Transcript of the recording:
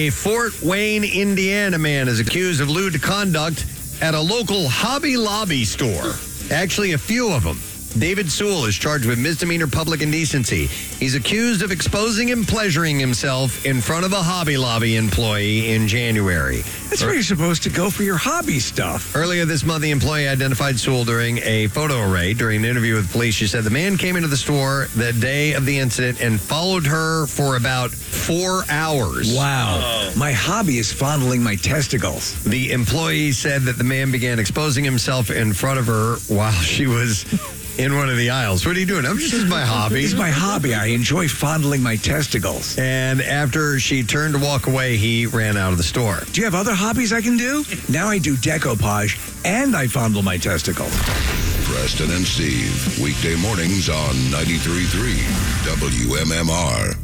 A Fort Wayne, Indiana man is accused of lewd conduct at a local Hobby Lobby store. Actually, a few of them. David Sewell is charged with misdemeanor public indecency. He's accused of exposing and pleasuring himself in front of a Hobby Lobby employee in January. That's where you're supposed to go for your hobby stuff. Earlier this month, the employee identified Sewell during a photo array. During an interview with police, she said the man came into the store the day of the incident and followed her for about 4 hours. Wow. My hobby is fondling my testicles. The employee said that the man began exposing himself in front of her while she was in one of the aisles. What are you doing? This is my hobby. It's my hobby. I enjoy fondling my testicles. And after she turned to walk away, he ran out of the store. Do you have other hobbies I can do? Now I do decoupage and I fondle my testicles. Preston and Steve, weekday mornings on 93.3 WMMR.